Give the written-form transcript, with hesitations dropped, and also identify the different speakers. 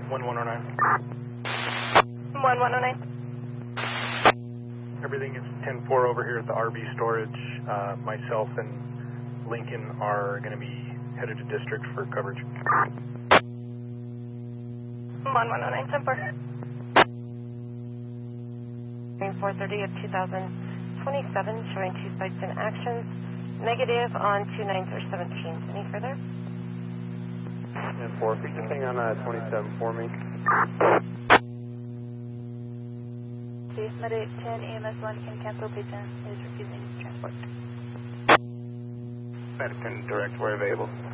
Speaker 1: 1109.
Speaker 2: 1109.
Speaker 1: Everything is 10-4 over here at the RV storage. Myself and Lincoln are going to be headed to district for coverage.
Speaker 2: 1109, 10-4.
Speaker 3: 4:30 of 2027, showing 2 sites in action. Negative on 29-17. Any further?
Speaker 4: 10-4. Could you hang on 27 for me?
Speaker 2: Medic 10, EMS 1 can cancel. Patient is refusing transport.
Speaker 4: Medic 10, direct where available.